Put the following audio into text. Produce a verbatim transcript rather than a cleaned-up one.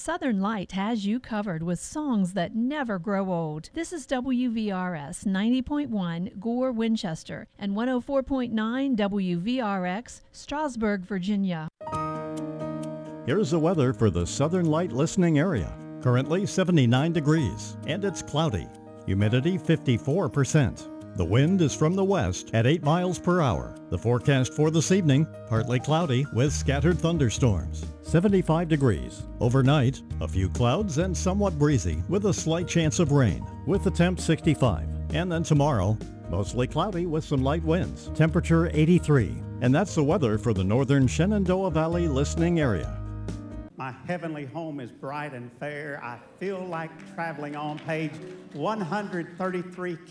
Southern Light has you covered with songs that never grow old. This is W V R S ninety point one Gore, Winchester, and one oh four point nine W V R X, Strasburg, Virginia. Here's the weather for the Southern Light listening area. Currently seventy-nine degrees, and it's cloudy. Humidity fifty-four percent. The wind is from the west at eight miles per hour. The forecast for this evening, partly cloudy with scattered thunderstorms. seventy-five degrees. Overnight, a few clouds and somewhat breezy with a slight chance of rain, with the temp sixty-five. And then tomorrow, mostly cloudy with some light winds. Temperature eighty-three. And that's the weather for the northern Shenandoah Valley listening area. My heavenly home is bright and fair. I feel like traveling on page one hundred thirty-three